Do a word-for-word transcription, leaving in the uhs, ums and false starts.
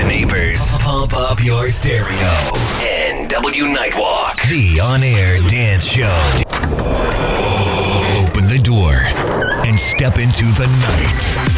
neighbors. Pump up your stereo. N W Nightwalk, the on-air dance show. Open the door and step into the night.